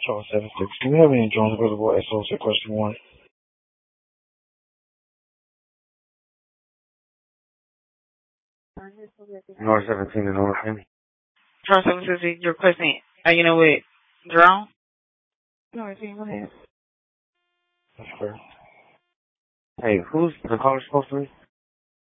Charles 76. Do you have any drones available at SO question 1? North 17 to North Penny. Charles 76, you're requesting, you know what, drone? No, go ahead. That's fair. Hey, who's the caller supposed to be?